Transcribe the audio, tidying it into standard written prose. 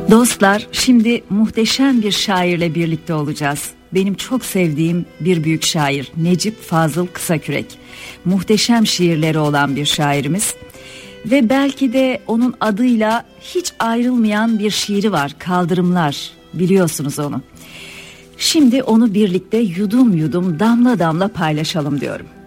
Dostlar, şimdi muhteşem bir şairle birlikte olacağız. Benim çok sevdiğim bir büyük şair Necip Fazıl Kısakürek. Muhteşem şiirleri olan bir şairimiz. Ve belki de onun adıyla hiç ayrılmayan bir şiiri var, Kaldırımlar. Biliyorsunuz onu. Şimdi onu birlikte yudum yudum, damla damla paylaşalım diyorum.